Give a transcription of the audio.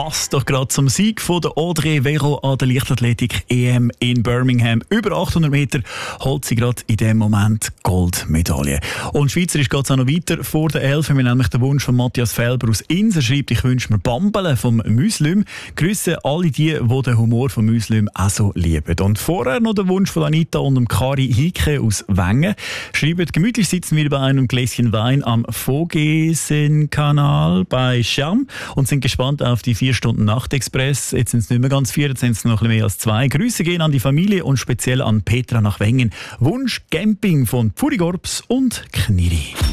passt doch gerade zum Sieg von der Audrey Vero an der Leichtathletik-EM in Birmingham. Über 800 Meter holt sie gerade in dem Moment Goldmedaille. Und schweizerisch geht es auch noch weiter vor der Elf. Wir haben nämlich den Wunsch von Matthias Felber aus Inser schreibt, ich wünsche mir Bambele vom Müslüm. Grüße alle die den Humor von Müslüm auch so lieben. Und vorher noch der Wunsch von Anita und dem Kari Hike aus Wengen. Schreibt, gemütlich sitzen wir bei einem Gläschen Wein am Vogesen-Kanal bei Scham und sind gespannt auf die 4 Stunden Nachtexpress. Jetzt sind es nicht mehr ganz 4, jetzt sind es noch ein bisschen mehr als 2. Grüße gehen an die Familie und speziell an Petra nach Wengen. Wunsch Camping von Pfurigorps und Kniri.